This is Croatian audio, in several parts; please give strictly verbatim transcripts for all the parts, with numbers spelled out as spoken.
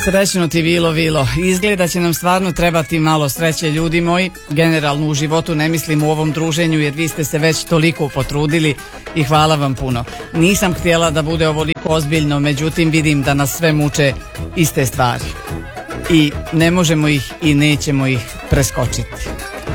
Srećno ti Vilo Vilo. Izgleda će nam stvarno trebati malo sreće, ljudi moji. Generalno u životu ne mislim u ovom druženju, jer vi ste se već toliko potrudili i hvala vam puno. Nisam htjela da bude ovoliko ozbiljno, međutim vidim da nas sve muče iste stvari. I ne možemo ih i nećemo ih preskočiti.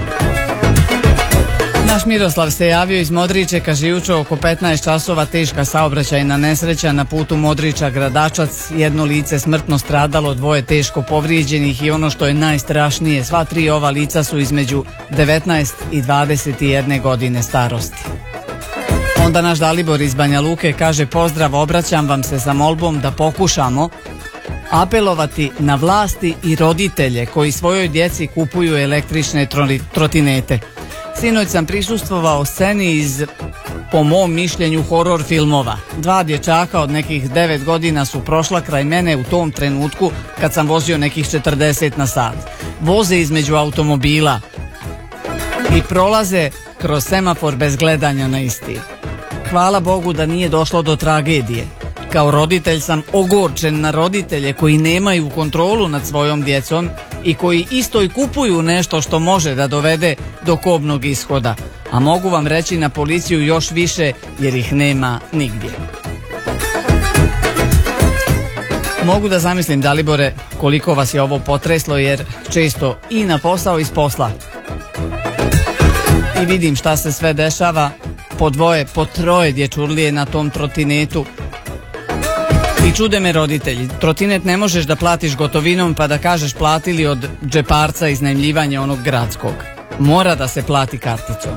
Naš Miroslav se javio iz Modriče, kaže juče oko petnaest časova teška saobraćajna nesreća na putu Modriča Gradačac, jedno lice smrtno stradalo, dvoje teško povrijeđenih i ono što je najstrašnije, sva tri ova lica su između devetnaest i dvadeset jedne godine starosti. Onda naš Dalibor iz Banja Luke kaže: pozdrav, obraćam vam se sa molbom da pokušamo apelovati na vlasti i roditelje koji svojoj djeci kupuju električne trotinete. Sinoć sam prisustvovao sceni iz, po mom mišljenju, horor filmova. Dva dječaka od nekih devet godina su prošla kraj mene u tom trenutku kad sam vozio nekih četrdeset na sat. Voze između automobila i prolaze kroz semafor bez gledanja na isti. Hvala Bogu da nije došlo do tragedije. Kao roditelj sam ogorčen na roditelje koji nemaju kontrolu nad svojom djecom i koji isto i kupuju nešto što može da dovede do kobnog ishoda. A mogu vam reći na policiju još više, jer ih nema nigdje. Mogu da zamislim, Dalibore, koliko vas je ovo potreslo, jer često i na posao i s posla. I vidim šta se sve dešava, po dvoje, po troje dječurlije na tom trotinetu. I čude me roditelji, trotinet ne možeš da platiš gotovinom pa da kažeš platili od džeparca iznajmljivanja onog gradskog. Mora da se plati karticom.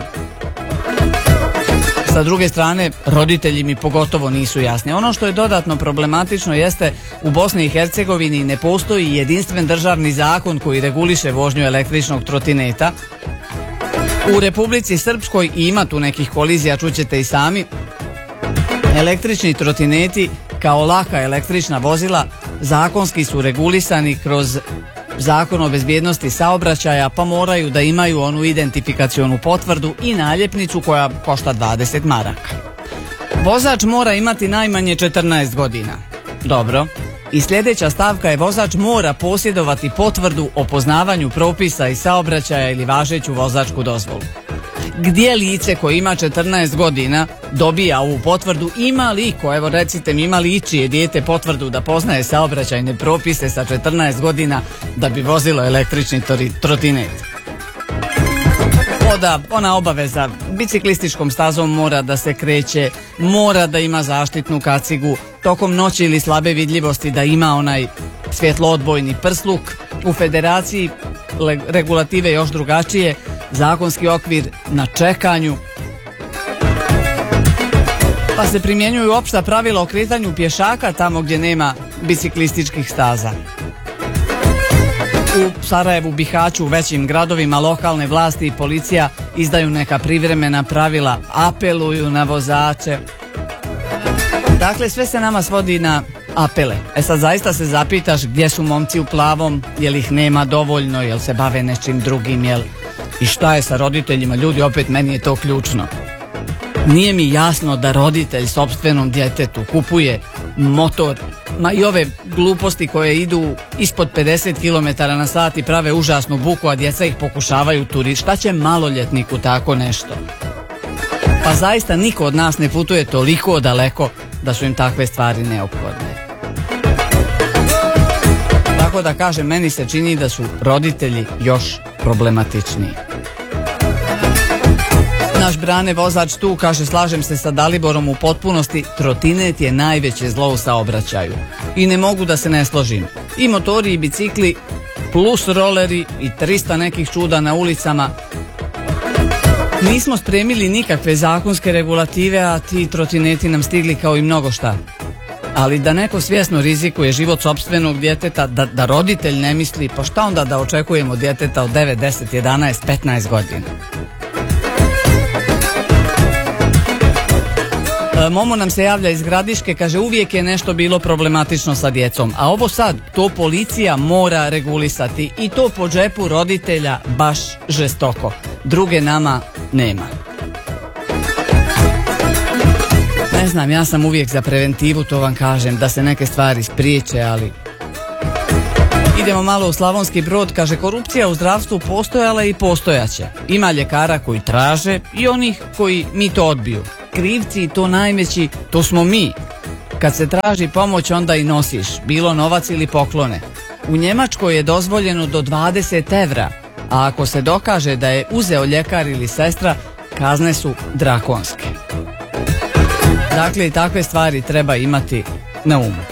Sa druge strane, roditelji mi pogotovo nisu jasni. Ono što je dodatno problematično jeste, u Bosni i Hercegovini ne postoji jedinstven državni zakon koji reguliše vožnju električnog trotineta. U Republici Srpskoj ima tu nekih kolizija, čućete i sami. Električni trotineti kao laka električna vozila zakonski su regulisani kroz Zakon o bezbjednosti saobraćaja, pa moraju da imaju onu identifikacionu potvrdu i naljepnicu koja košta dvadeset maraka. Vozač mora imati najmanje četrnaest godina. Dobro. I sljedeća stavka je: vozač mora posjedovati potvrdu o poznavanju propisa i saobraćaja ili važeću vozačku dozvolu. Gdje lice koje ima četrnaest godina dobija ovu potvrdu? Ima li ko, evo recite mi, ima li ičije dijete potvrdu da poznaje saobraćajne propise sa četrnaest godina da bi vozilo električni trotinet? Oda, ona obaveza, biciklističkom stazom mora da se kreće, mora da ima zaštitnu kacigu, tokom noći ili slabe vidljivosti da ima onaj svjetloodbojni prsluk. U federaciji regulative još drugačije, zakonski okvir na čekanju, pa se primjenjuju opšta pravila o kretanju pješaka tamo gdje nema biciklističkih staza. U Sarajevu, Bihaću, u većim gradovima lokalne vlasti i policija izdaju neka privremena pravila, apeluju na vozače. Dakle, sve se nama svodi na apele. E sad zaista se zapitaš gdje su momci u plavom, jel ih nema dovoljno, jel se bave nečim drugim, jel... I šta je sa roditeljima? Ljudi, opet meni je to ključno. Nije mi jasno da roditelj sopstvenom djetetu kupuje motor, ma i ove gluposti koje idu ispod pedeset kilometara na sat i prave užasnu buku, a djeca ih pokušavaju turiti. Šta će maloljetniku tako nešto? Pa zaista niko od nas ne putuje toliko daleko da su im takve stvari neophodne. Tako da kažem, meni se čini da su roditelji još problematičniji. Naš Brane vozač tu kaže: slažem se sa Daliborom u potpunosti, trotinet je najveće zlo u saobraćaju. I ne mogu da se ne složim. I motori i bicikli, plus roleri i trista nekih čuda na ulicama. Nismo spremili nikakve zakonske regulative, a ti trotineti nam stigli kao i mnogo šta. Ali da neko svjesno rizikuje život sopstvenog djeteta, da, da roditelj ne misli, pa šta onda da očekujemo djeteta od devet, deset, jedanaest, petnaest godina? E, Momo nam se javlja iz Gradiške, kaže: uvijek je nešto bilo problematično sa djecom, a ovo sad, to policija mora regulisati i to po džepu roditelja baš žestoko. Druge nama nema. Ne znam, ja sam uvijek za preventivu, to vam kažem, da se neke stvari spriječe, ali Idemo malo u Slavonski Brod, kaže korupcija u zdravstvu postojala i postojaće. Ima ljekara koji traže i onih koji mi to odbiju. Krivci i to najveći, to smo mi. Kad se traži pomoć onda i nosiš, bilo novac ili poklone. U Njemačkoj je dozvoljeno do dvadeset evra, a ako se dokaže da je uzeo ljekar ili sestra, kazne su drakonske. Dakle, i takve stvari treba imati na umu.